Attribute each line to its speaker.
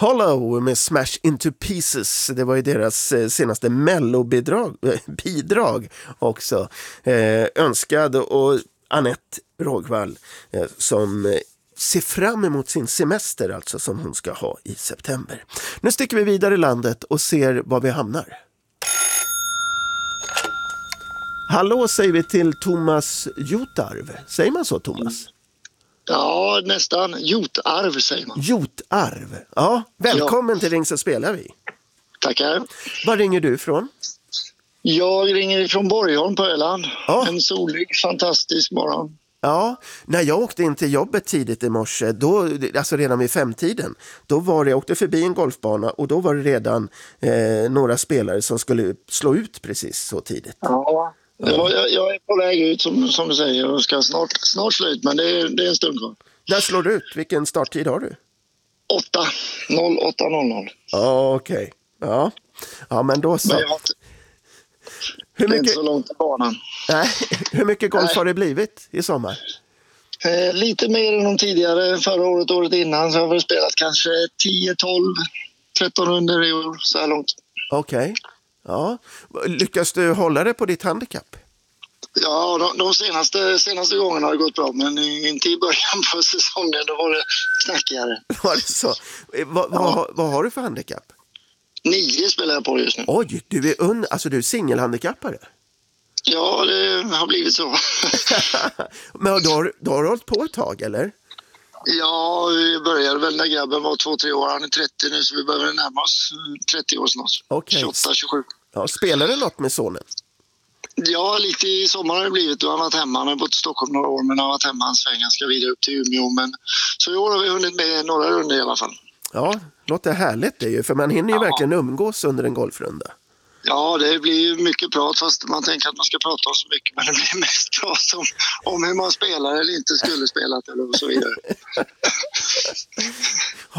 Speaker 1: Hollow med Smash Into Pieces. Det var ju deras senaste mellobidrag också. Önskad och Anette Rågvall som ser fram emot sin semester alltså som hon ska ha i september. Nu sticker vi vidare i landet och ser var vi hamnar. Hallå säger vi till Thomas Jotarv. Säger man så, Thomas?
Speaker 2: Ja, nästan. Jotarv säger man.
Speaker 1: Jotarv. Ja, välkommen till Ring så spelar vi.
Speaker 2: Tackar.
Speaker 1: Var ringer du ifrån?
Speaker 2: Jag ringer från Borgholm på Öland.
Speaker 1: Ja.
Speaker 2: En solig, fantastisk morgon.
Speaker 1: Ja, när jag åkte in till jobbet tidigt i morse, då, alltså redan vid 5-tiden, jag åkte förbi en golfbana och då var det redan några spelare som skulle slå ut precis så tidigt.
Speaker 2: Ja, jag är på väg ut som du säger och ska snart slut, men det är en stund kvar.
Speaker 1: När slår du ut? Vilken starttid har du?
Speaker 2: 08:00.
Speaker 1: Ja, okej. Ja. Ja, men då så.
Speaker 2: Men
Speaker 1: Hur mycket...
Speaker 2: inte så långt till banan.
Speaker 1: Nej, hur mycket golf har det blivit i sommar?
Speaker 2: Lite mer än de tidigare. Förra året innan så har vi spelat kanske 10, 12, 13 runder i år så här långt.
Speaker 1: Okej. Ja. Lyckas du hålla det på ditt handikapp?
Speaker 2: Ja, de senaste gångerna har det gått bra, men inte i början på säsongen. Då var det knackigare.
Speaker 1: Var det så? Vad har du för handikapp?
Speaker 2: 9 spelar jag på just nu.
Speaker 1: Oj, du är singelhandikappare.
Speaker 2: Ja, det har blivit så.
Speaker 1: Men då har du hållit på ett tag, eller?
Speaker 2: Ja, vi började väl när grabben var 2-3 år. Han är 30 nu, så vi börjar närma oss 30 år snart.
Speaker 1: Okej.
Speaker 2: 28-27.
Speaker 1: Ja, spelar du något med sonen?
Speaker 2: Ja, lite i sommar har det blivit. Du har varit hemma. Han har bott i Stockholm några år, men han har varit hemma en sväng. Han ska vidare upp till Umeå. Men så i år har vi hunnit med några runder i alla fall.
Speaker 1: Ja, låter härligt det ju. För man hinner ju verkligen umgås under en golfrunda.
Speaker 2: Ja, det blir mycket prat, fast man tänker att man ska prata om så mycket, men det blir mest prat om hur man spelar eller inte skulle spelat eller så vidare.